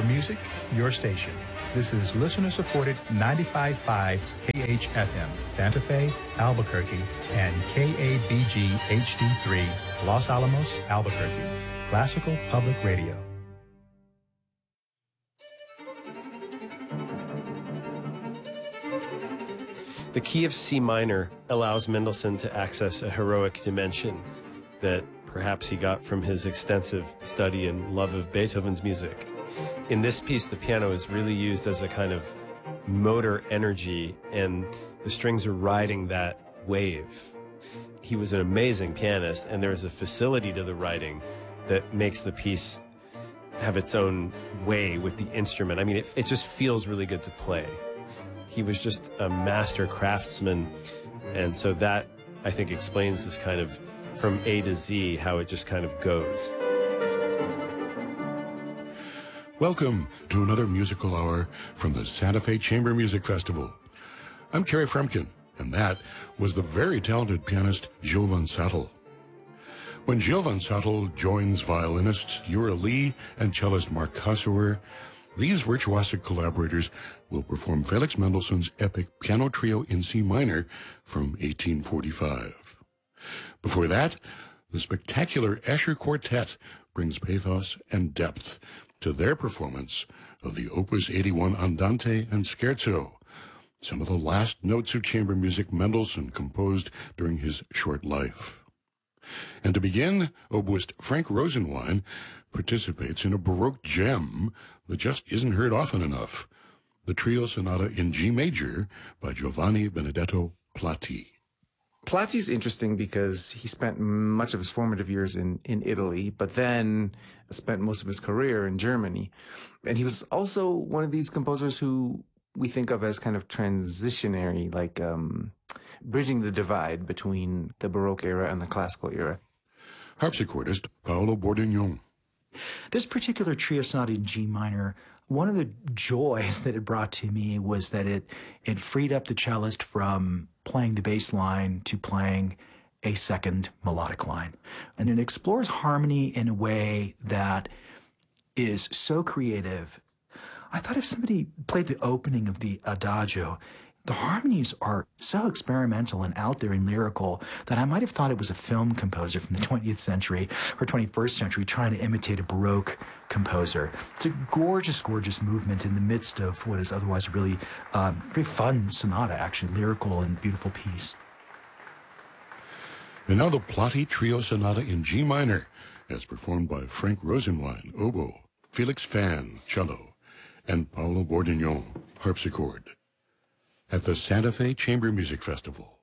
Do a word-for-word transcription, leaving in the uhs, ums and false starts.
music, your station. This is listener-supported ninety-five point five K H F M, Santa Fe, Albuquerque, and K A B G H D three, Los Alamos, Albuquerque. Classical Public Radio. The key of C minor allows Mendelssohn to access a heroic dimension that perhaps he got from his extensive study and love of Beethoven's music. In this piece, the piano is really used as a kind of motor energy, and the strings are riding that wave. He was an amazing pianist, and there's a facility to the writing that makes the piece have its own way with the instrument. I mean, it, it just feels really good to play. He was just a master craftsman, and so that, I think, explains this kind of from A to Z, how it just kind of goes. Welcome to another musical hour from the Santa Fe Chamber Music Festival. I'm Kerry Frumkin, and that was the very talented pianist Gil Van Sattel. When Gil Van Sattel joins violinists Yura Lee and cellist Mark Hasauer, these virtuosic collaborators will perform Felix Mendelssohn's epic piano trio in C minor from eighteen forty-five. Before that, the spectacular Escher Quartet brings pathos and depth to their performance of the Opus eighty-one Andante and Scherzo, some of the last notes of chamber music Mendelssohn composed during his short life. And to begin, oboist Frank Rosenwein participates in a Baroque gem that just isn't heard often enough, the Trio Sonata in G major by Giovanni Benedetto Plati. Plati's interesting because he spent much of his formative years in, in Italy, but then spent most of his career in Germany. And he was also one of these composers who we think of as kind of transitionary, like um, bridging the divide between the Baroque era and the classical era. Harpsichordist Paolo Bordignon. This particular trio sonata in G minor, one of the joys that it brought to me was that it it freed up the cellist from playing the bass line to playing a second melodic line. And it explores harmony in a way that is so creative. I thought if somebody played the opening of the Adagio, the harmonies are so experimental and out there and lyrical that I might have thought it was a film composer from the twentieth century or twenty-first century trying to imitate a Baroque composer. It's a gorgeous, gorgeous movement in the midst of what is otherwise a really um, very fun sonata, actually, lyrical and beautiful piece. And now the Plati Trio Sonata in G minor, as performed by Frank Rosenwein, oboe, Felix Fan, cello, and Paolo Bordignon, harpsichord, at the Santa Fe Chamber Music Festival.